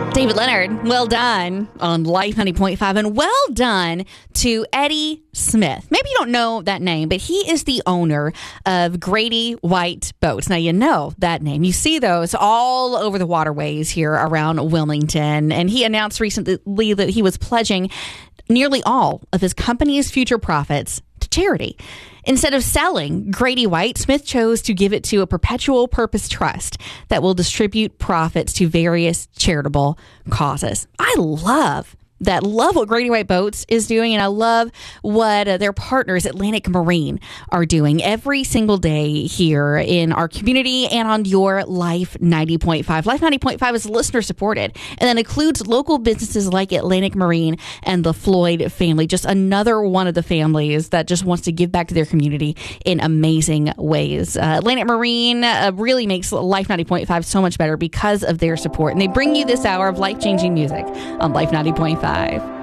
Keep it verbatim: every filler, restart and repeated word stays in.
David Leonard, well done on Life ninety point five, and well done to Eddie Smith. Maybe you don't know that name, but he is the owner of Grady White Boats. Now, you know that name. You see those all over the waterways here around Wilmington, and he announced recently that he was pledging nearly all of his company's future profits to charity. Instead of selling Grady White, Smith chose to give it to a perpetual purpose trust that will distribute profits to various charitable causes. I love that. Love what Grady White Boats is doing, and I love what uh, their partners, Atlantic Marine, are doing every single day here in our community and on your Life ninety point five. Life ninety point five is listener supported, and that includes local businesses like Atlantic Marine and the Floyd family. Just another one of the families that just wants to give back to their community in amazing ways. Uh, Atlantic Marine uh, really makes Life ninety point five so much better because of their support, and they bring you this hour of life-changing music on Life ninety point five.